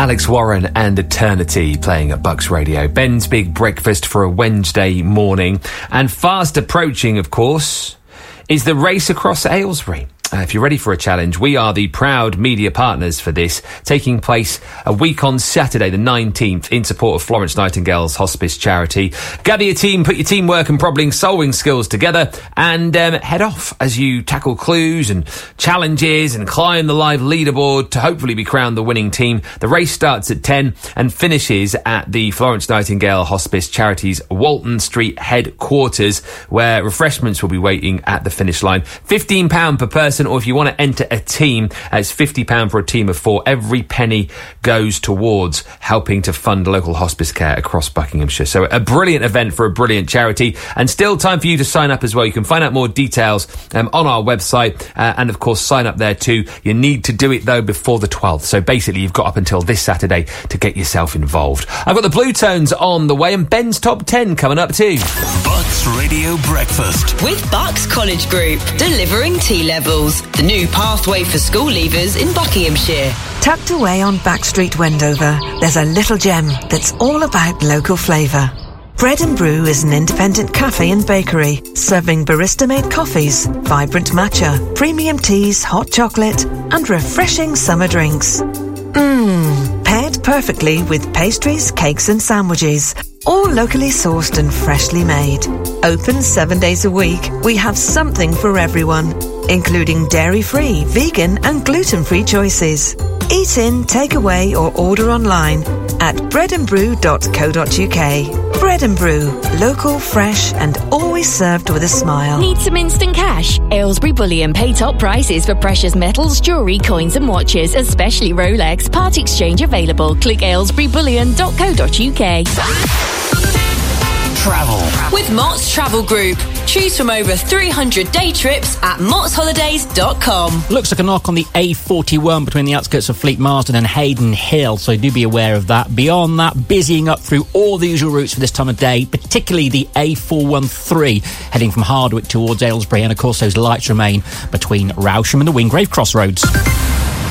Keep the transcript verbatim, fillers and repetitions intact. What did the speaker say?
Alex Warren and Eternity playing at Bucks Radio. Ben's Big Breakfast for a Wednesday morning. And fast approaching, of course, is the race across Aylesbury. Uh, if you're ready for a challenge, we are the proud media partners for this, taking place a week on Saturday the nineteenth in support of Florence Nightingale's Hospice Charity. Gather your team, put your teamwork and problem-solving skills together and um, head off as you tackle clues and challenges and climb the live leaderboard to hopefully be crowned the winning team. The race starts at ten and finishes at the Florence Nightingale Hospice Charity's Walton Street headquarters, where refreshments will be waiting at the finish line. fifteen pounds per person, or if you want to enter a team, uh, it's fifty pounds for a team of four. Every penny goes towards helping to fund local hospice care across Buckinghamshire. So a brilliant event for a brilliant charity, and still time for you to sign up as well. You can find out more details um, on our website, uh, and of course sign up there too. You need to do it though before the twelfth. So basically you've got up until this Saturday to get yourself involved. I've got the Blue Tones on the way and Ben's Top ten coming up too. Bucks Radio Breakfast with Bucks College Group, delivering T-levels. The new pathway for school leavers in Buckinghamshire. Tucked away on Backstreet, Wendover, there's a little gem that's all about local flavour. Bread and Brew is an independent cafe and bakery, serving barista-made coffees, vibrant matcha, premium teas, hot chocolate, and refreshing summer drinks. Mmm, paired perfectly with pastries, cakes and sandwiches, all locally sourced and freshly made. Open seven days a week, we have something for everyone, including dairy-free, vegan and gluten-free choices. Eat in, take away or order online at bread and brew dot co dot uk. Bread and Brew, local, fresh and always served with a smile. Need some instant cash? Aylesbury Bullion pay top prices for precious metals, jewellery, coins and watches, especially Rolex. Part exchange available. Click aylesbury bullion dot co dot uk. Travel with Mott's Travel Group. Choose from over three hundred day trips at motts holidays dot com. Looks like a knock on the A forty-one between the outskirts of Fleet Marsden and Hayden Hill, so do be aware of that. Beyond that, busying up through all the usual routes for this time of day, particularly the A four thirteen heading from Hardwick towards Aylesbury, and of course those lights remain between Rousham and the Wingrave Crossroads.